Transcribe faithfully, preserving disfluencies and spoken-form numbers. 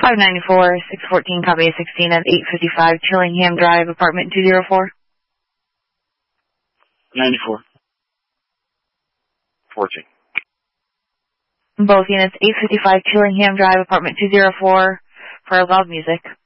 five ninety-four, six fourteen, copy sixteen at eight fifty-five Chillingham Drive, apartment two oh four. ninety-four. fourteen. Both units, eight fifty-five Chillingham Drive, apartment two oh four, for loud music.